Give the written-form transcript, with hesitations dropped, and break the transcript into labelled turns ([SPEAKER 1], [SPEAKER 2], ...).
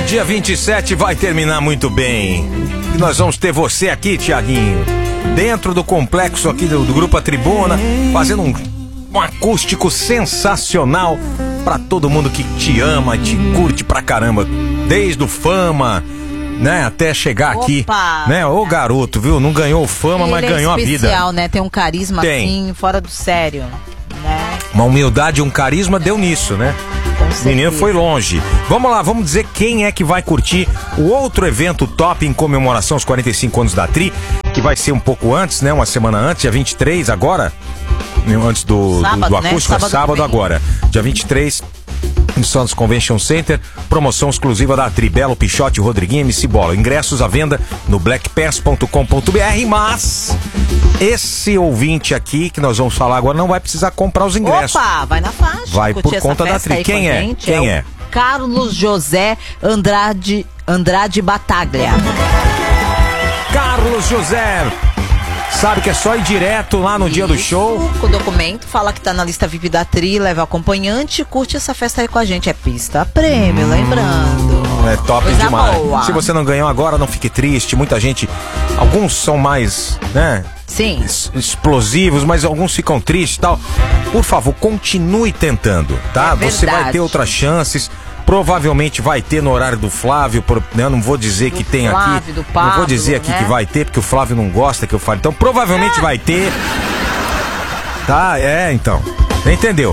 [SPEAKER 1] dia 27 vai terminar muito bem. E nós vamos ter você aqui, Thiaguinho, dentro do complexo aqui do Grupo A Tribuna, fazendo um acústico sensacional pra todo mundo que te ama, te curte pra caramba. Desde o Fama, né, até chegar aqui, né? Ô garoto, viu? Não ganhou fama, mas ganhou a vida.
[SPEAKER 2] Especial, né? Tem um carisma assim, fora do sério, né?
[SPEAKER 1] Uma humildade e um carisma deu nisso, né? O menino foi longe. Vamos lá, vamos dizer quem é que vai curtir o outro evento top em comemoração aos 45 anos da Tri, que vai ser um pouco antes, né? Uma semana antes, dia 23 agora, antes do acústico, né? Sábado agora, dia 23, em Santos Convention Center, promoção exclusiva da Tri, Belo, Pichote, Rodriguinho, MC Bola. Ingressos à venda no blackpass.com.br, mas esse ouvinte aqui que nós vamos falar agora não vai precisar comprar os ingressos.
[SPEAKER 2] Opa, vai na faixa.
[SPEAKER 1] Vai por conta da Tri. Quem é? Quem é?
[SPEAKER 2] Carlos José Andrade Bataglia.
[SPEAKER 1] Carlos José. Sabe que é só ir direto lá no dia do show.
[SPEAKER 2] Com o documento, fala que tá na lista VIP da Tri, leva acompanhante e curte essa festa aí com a gente. É pista prêmio, lembrando.
[SPEAKER 1] É top
[SPEAKER 2] coisa
[SPEAKER 1] demais.
[SPEAKER 2] Boa.
[SPEAKER 1] Se você não ganhou agora, não fique triste. Muita gente, alguns são mais, né?
[SPEAKER 2] Sim.
[SPEAKER 1] Explosivos, mas alguns ficam tristes e tal. Por favor, continue tentando, tá? Você vai ter outras chances. Provavelmente vai ter no horário do Flávio, né? Não vou dizer que tem
[SPEAKER 2] Flávio,
[SPEAKER 1] aqui.
[SPEAKER 2] do Pablo,
[SPEAKER 1] não vou dizer aqui, né, que vai ter, porque o Flávio não gosta que eu fale. Então, provavelmente vai ter. Tá? Então. Entendeu?